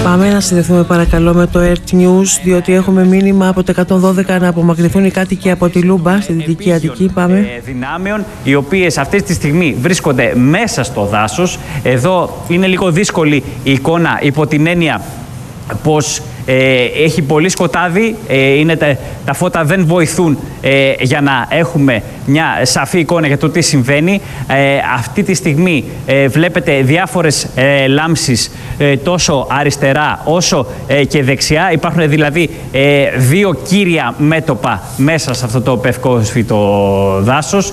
Πάμε να συνδεθούμε παρακαλώ με το Earth News, διότι έχουμε μήνυμα από το 112 να απομακρυνθούν οι κάτοικοι από τη Λούμπα, στη Δυτική Αττική. Πάμε. Δυνάμεων, οι οποίες αυτή τη στιγμή βρίσκονται μέσα στο δάσος. Εδώ είναι λίγο δύσκολη η εικόνα υπό την έννοια πως έχει πολύ σκοτάδι, τα φώτα δεν βοηθούν για να έχουμε μια σαφή εικόνα για το τι συμβαίνει. Αυτή τη στιγμή βλέπετε διάφορες λάμψεις τόσο αριστερά όσο και δεξιά. Υπάρχουν δηλαδή δύο κύρια μέτωπα μέσα σε αυτό το πευκόσφυτο δάσος.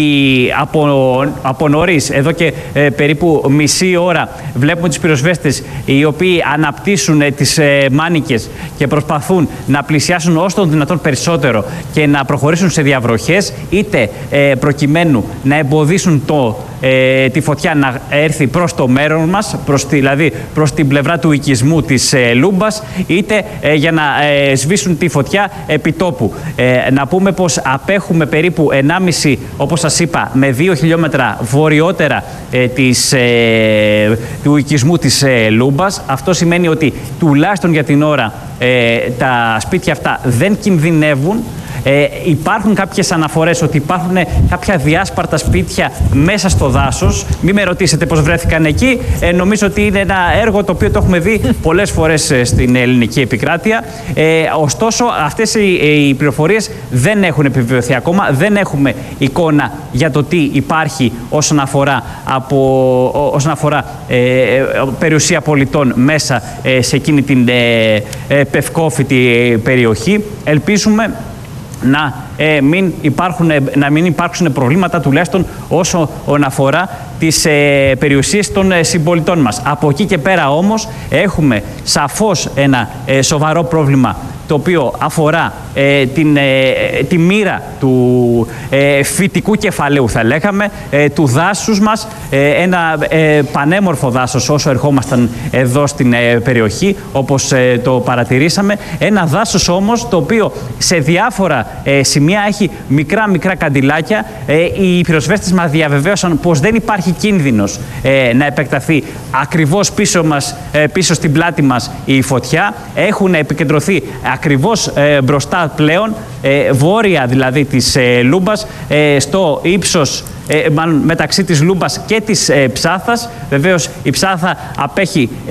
Από νωρίς, εδώ και περίπου μισή ώρα, βλέπουμε τους πυροσβέστες οι οποίοι αναπτύσσουν τις μάνικες και προσπαθούν να πλησιάσουν όσο το δυνατόν περισσότερο και να προχωρήσουν σε διαβροχές, είτε προκειμένου να εμποδίσουν τη φωτιά να έρθει προς το μέρος μας, δηλαδή προς την πλευρά του οικισμού της Λούμπας, είτε για να σβήσουν τη φωτιά επιτόπου. Να πούμε πως απέχουμε περίπου 1,5, όπως σας είπα, με 2 χιλιόμετρα βορειότερα του οικισμού της Λούμπας. Αυτό σημαίνει ότι τουλάχιστον για την ώρα τα σπίτια αυτά δεν κινδυνεύουν. Υπάρχουν κάποιες αναφορές ότι υπάρχουν κάποια διάσπαρτα σπίτια μέσα στο δάσος. Μην με ρωτήσετε πώς βρέθηκαν εκεί. Νομίζω ότι είναι ένα έργο το οποίο το έχουμε δει πολλές φορές στην ελληνική επικράτεια. Ωστόσο, αυτές οι πληροφορίες δεν έχουν επιβεβαιωθεί ακόμα. Δεν έχουμε εικόνα για το τι υπάρχει όσον αφορά περιουσία πολιτών μέσα σε εκείνη την πευκόφυτη περιοχή. Ελπίζουμε να μην υπάρξουν προβλήματα, τουλάχιστον όσον αφορά τις περιουσίες των συμπολιτών μας. Από εκεί και πέρα όμως έχουμε σαφώς ένα σοβαρό πρόβλημα, το οποίο αφορά τη μοίρα του φυτικού κεφαλαίου, θα λέγαμε, του δάσους μας, ένα πανέμορφο δάσος όσο ερχόμασταν εδώ στην περιοχή, όπως το παρατηρήσαμε. Ένα δάσος όμως το οποίο σε διάφορα σημεία έχει μικρά καντιλάκια. Οι πυροσβέστες μας διαβεβαίωσαν πως δεν υπάρχει κίνδυνος να επεκταθεί ακριβώς πίσω στην πλάτη μας η φωτιά. Έχουν επικεντρωθεί ακριβώς μπροστά πλέον, βόρεια δηλαδή της Λούμπας, στο ύψος, μάλλον μεταξύ της Λούμπας και της Ψάθας. Βεβαίως η Ψάθα απέχει